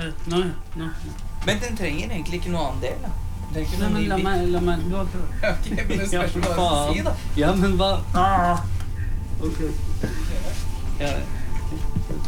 Nå. Men den trenger egentlig ikke noe annen del, da. Den trenger ikke Nei, noe men la meg du har prøvd. Ok, men det spørs for hva du skal si, da. Ja, men hva? Ok. Ja,